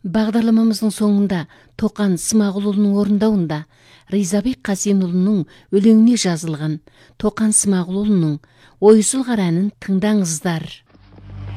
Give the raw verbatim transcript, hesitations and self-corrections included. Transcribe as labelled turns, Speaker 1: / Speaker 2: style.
Speaker 1: Бағдарламамыздың соңында Тоқан Смағұлұлының орындауында Ризабек Қасенұлының өлеңіне жазылған Тоқан Смағұлұлының Ойсыл қара әнін тыңдаңыздар.